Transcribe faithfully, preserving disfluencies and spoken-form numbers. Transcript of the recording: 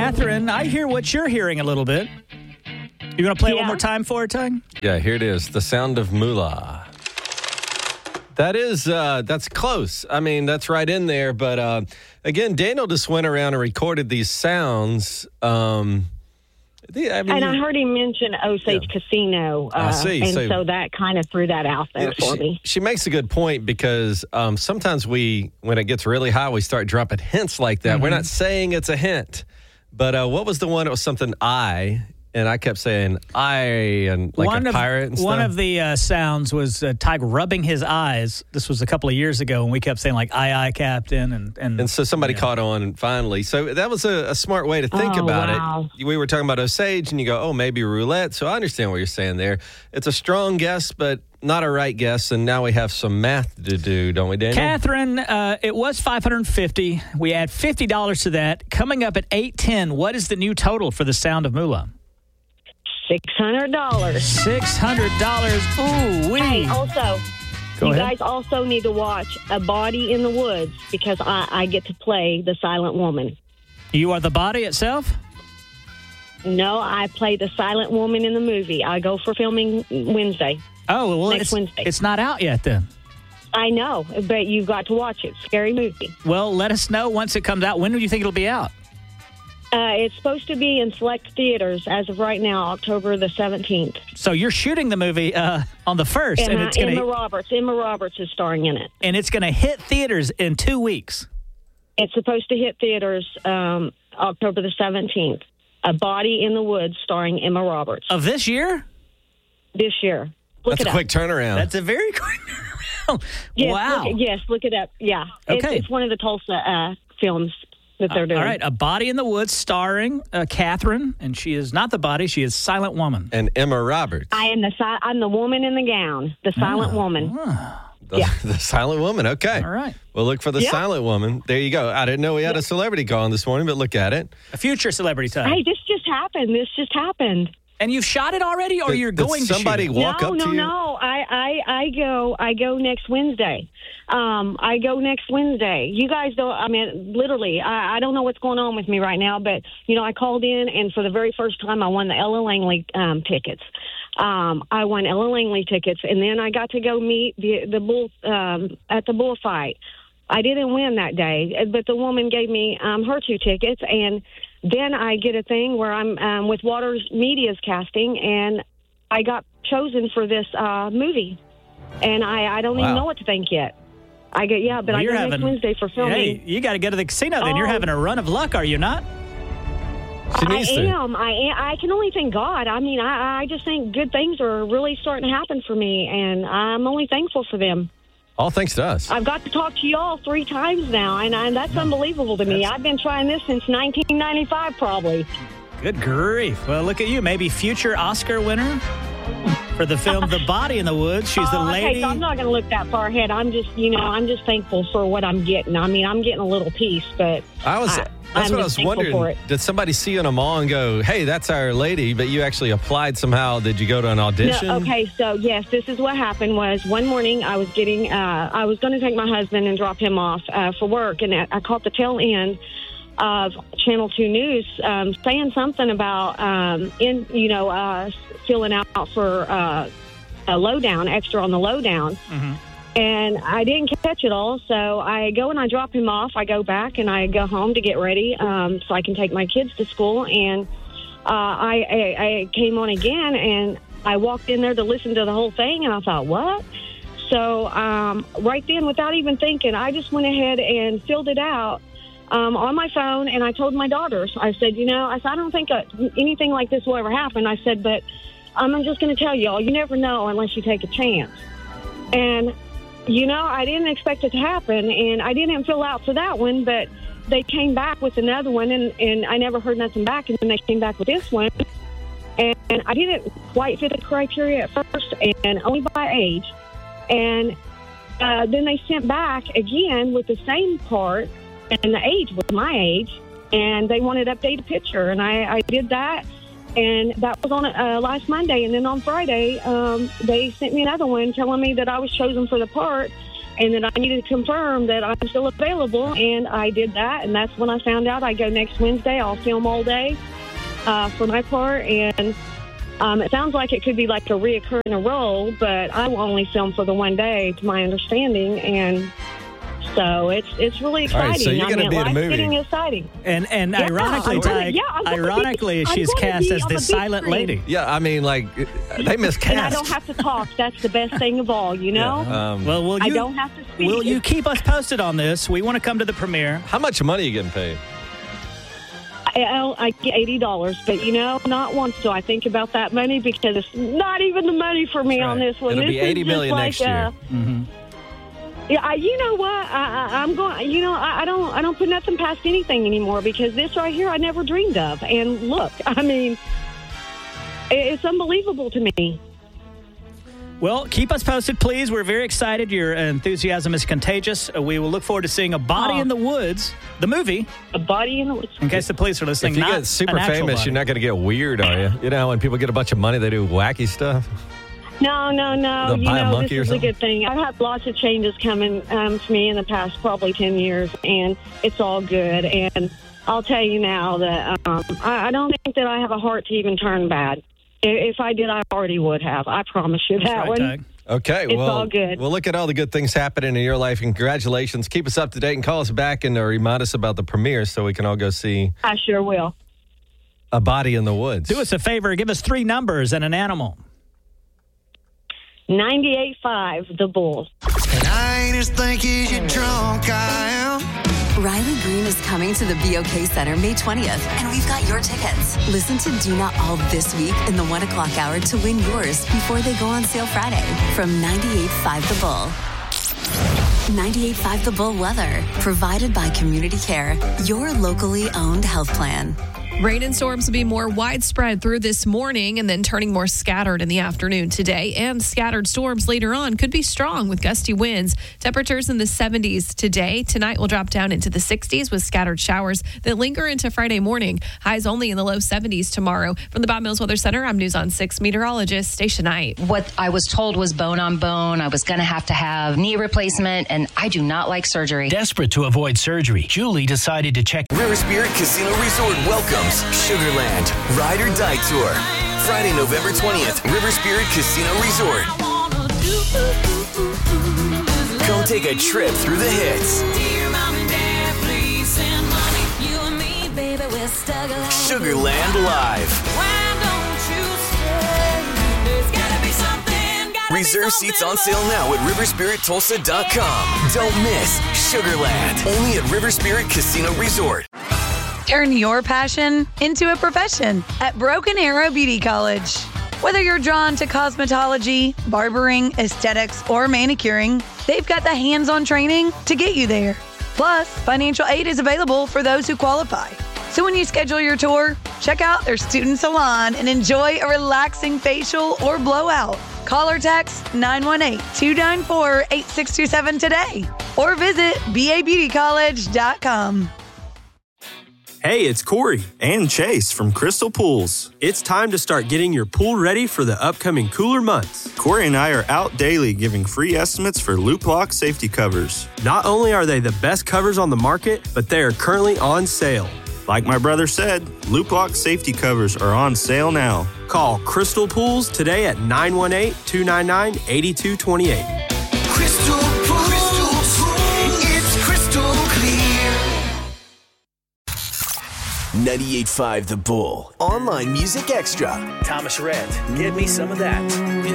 Catherine, I hear what you're hearing a little bit. You want to play it Yeah. one more time for her, Tug? Yeah, here it is. The Sound of Moolah. That is, uh, that's close. I mean, that's right in there. But uh, again, Daniel just went around and recorded these sounds. Um, the, I mean, And I heard him mention Osage Yeah. Casino, uh, I see. and So- so, that kind of threw that out there Yeah, for she, me. she makes a good point because um, sometimes we, when it gets really high, we start dropping hints like that. Mm-hmm. We're not saying it's a hint, but uh, what was the one? It was something I, and I kept saying I, and like one a of, pirate and stuff. One of the uh, sounds was uh, Tig rubbing his eyes. This was a couple of years ago, and we kept saying like "aye, aye, Captain," and and, And so somebody yeah. caught on finally. So that was a, a smart way to think Oh, about wow. it. We were talking about Osage, and you go, oh, maybe roulette. So I understand what you're saying there. It's a strong guess, but not a right guess. And now we have some math to do, don't we, Daniel? Catherine, uh, it was five hundred fifty. We add fifty dollars to that. Coming up at eight ten, what is the new total for the Sound of Moolah? six hundred dollars. Six hundred dollars. Ooh, wee. Hey, also, Go you ahead. guys also need to watch A Body in the Woods because I, I get to play the silent woman. You are the body itself? No, I play the silent woman in the movie. I go for filming Wednesday. Oh, well, Next it's, Wednesday. it's not out yet then. I know, but you've got to watch it. Scary movie. Well, let us know once it comes out. When do you think it'll be out? Uh, it's supposed to be in select theaters as of right now, October the seventeenth. So you're shooting the movie uh, on the first, and, Emma, it's gonna Emma Roberts. Emma Roberts is starring in it. and it's gonna hit theaters in two weeks. It's supposed to hit theaters um, October the seventeenth. A Body in the Woods starring Emma Roberts Of this year? this year. Look That's it a up. quick turnaround. That's a very quick turnaround. Yes, Wow. Look, yes, look it up. Yeah. It's, Okay. it's one of the Tulsa uh, films that they're doing. All right, A Body in the Woods starring uh, Catherine, and she is not the body, she is Silent Woman. and Emma Roberts. I am the si- I'm the woman in the gown, the silent woman. The, Yeah. the silent woman. Okay. All right. We'll look for the Yeah. silent woman. There you go. I didn't know we had a celebrity calling this morning, but look at it. A future celebrity time. Hey, this just happened. This just happened. And you've shot it already, or Did- you're did going somebody to shoot it? walk no, up no, to you? no. I, I, I go. I go next Wednesday. Um, I go next Wednesday. You guys don't. I mean, literally. I, I don't know what's going on with me right now, but you know, I called in, and for the very first time, I won the Ella Langley um, tickets. Um, I won Ella Langley tickets, and then I got to go meet the the bull um, at the bullfight. I didn't win that day, but the woman gave me um, her two tickets, and then I get a thing where I'm um, with Waters Media's casting, and I got chosen for this uh, movie, and I, I don't Wow. even know what to think yet. I get yeah, but Well, I you're go having, next Wednesday for filming. Hey, you got to go to the casino then. You're Oh. having a run of luck, are you not? She I needs to. am. I am. I can only thank God. I mean, I, I just think good things are really starting to happen for me, and I'm only thankful for them. All thanks to us. I've got to talk to y'all three times now, and, and that's unbelievable to me. I've been trying this since nineteen ninety-five, probably. Good grief. Well, look at you. Maybe future Oscar winner for the film The Body in the Woods. She's the Oh, lady. Okay, so I'm not going to look that far ahead. I'm just, you know, I'm just thankful for what I'm getting. I mean, I'm getting a little piece, but I was. I- That's I'm what I just was thankful for wondering. it. Did somebody see you in a mall and go, "Hey, that's our lady"? But you actually applied somehow. Did you go to an audition? No, okay, so yes, this is what happened. Was one morning I was getting, uh, I was going to take my husband and drop him off uh, for work, and I I caught the tail end of Channel Two News um, saying something about, um, in you know, uh, filling out for uh, a lowdown, extra on the lowdown. Mm-hmm. And I didn't catch it all, so I go and I drop him off. I go back and I go home to get ready um, so I can take my kids to school. And uh, I, I, I came on again, and I walked in there to listen to the whole thing, and I thought, what? So um, right then, without even thinking, I just went ahead and filled it out um, on my phone, and I told my daughters, I said, you know, I said, I don't think uh, anything like this will ever happen. I said, but I'm just going to tell you all, you never know unless you take a chance. And you know, I didn't expect it to happen, and I didn't fill out for that one, but they came back with another one, and, and I never heard nothing back, and then they came back with this one, and, and I didn't quite fit the criteria at first, and only by age, and uh, then they sent back again with the same part, and the age was my age, and they wanted to update a picture, and I, I did that, and that was on uh, last Monday. And then on Friday, um, they sent me another one telling me that I was chosen for the part. and that I needed to confirm that I'm still available, and I did that, and that's when I found out I go next Wednesday. I'll film all day uh, for my part, and um, it sounds like it could be like a reoccurring role, but I will only film for the one day, to my understanding, and so it's it's really exciting. All right, so you're going to be in a movie. Getting exciting. And and Yeah, ironically, I'm gonna- Tyke, yeah, I'm gonna be- ironically, I'm she's gonna cast be as on the the big silent screen. lady. Yeah, I mean, like, they miscast. And I don't have to talk. That's the best thing of all, you know? Yeah, um, Well, will I you? don't have to speak. Will you keep us posted on this? We want to come to the premiere. how much money are you getting paid? I, I, I get eighty dollars, but, you know, not once do I think about that money because it's not even the money for me on this one. It'll this be eighty is million just next like, year. uh, Mm-hmm. Yeah, I, you know what? I, I, I'm going. You know, I, I don't. I don't put nothing past anything anymore because this right here I never dreamed of. And look, I mean, it, it's unbelievable to me. Well, keep us posted, please. We're very excited. Your enthusiasm is contagious. Uh, We will look forward to seeing A Body Oh. in the Woods, the movie, A body in the. in case the police are listening. If you not get super an actual famous, body. you're not going to get weird, are you? You know, when people get a bunch of money, they do wacky stuff. No, no, no. They'll You buy a know, monkey this or is a good thing. I've had lots of changes coming um, to me in the past probably ten years, and it's all good. And I'll tell you now that um, I, I don't think that I have a heart to even turn bad. I- If I did, I already would have. I promise you that That's right, one. Tyke. Okay, It's well, all good. Well, look at all the good things happening in your life. Congratulations. Keep us up to date and call us back and uh, remind us about the premiere so we can all go see I sure will. A Body in the Woods. Do us a favor. Give us three numbers and an animal. ninety-eight point five, The Bulls. And I ain't as thinky as you drunk I am. Riley Green is coming to the B O K Center May twentieth, and we've got your tickets. Listen to Do Not All this week in the one o'clock hour to win yours before they go on sale Friday from ninety-eight point five The Bull. ninety-eight point five The Bull weather, provided by Community Care, your locally owned health plan. Rain and storms will be more widespread through this morning and then turning more scattered in the afternoon today. And scattered storms later on could be strong with gusty winds. Temperatures in the seventies today. Tonight will drop down into the sixties with scattered showers that linger into Friday morning. Highs only in the low seventies tomorrow. From the Bob Mills Weather Center, I'm News on six meteorologist Stacia Knight. What I was told was bone on bone. I was going to have to have knee replacement, and I do not like surgery. Desperate to avoid surgery, Julie decided to check. River Spirit Casino Resort welcomes Sugarland Ride or Die Tour. Friday, November twentieth, River Spirit Casino Resort. Come take a trip through the hits. Sugarland Live. Reserve seats on sale now at river spirit tulsa dot com. Don't miss Sugarland, only at River Spirit Casino Resort. Turn your passion into a profession at Broken Arrow Beauty College. Whether you're drawn to cosmetology, barbering, aesthetics, or manicuring, they've got the hands-on training to get you there. Plus, financial aid is available for those who qualify. So when you schedule your tour, check out their student salon and enjoy a relaxing facial or blowout. Call or text nine one eight, two nine four, eight six two seven today or visit b a beauty college dot com. Hey, it's Corey and Chase from Crystal Pools. It's time to start getting your pool ready for the upcoming cooler months. Corey and I are out daily giving free estimates for Loop Lock safety covers. Not only are they the best covers on the market, but they are currently on sale. Like my brother said, Loop Lock safety covers are on sale now. Call Crystal Pools today at nine one eight, two nine nine, eight two two eight. Crystal Pools, it's crystal clear. ninety-eight point five The Bull. Online Music Extra. Thomas Rhett, give me some of that.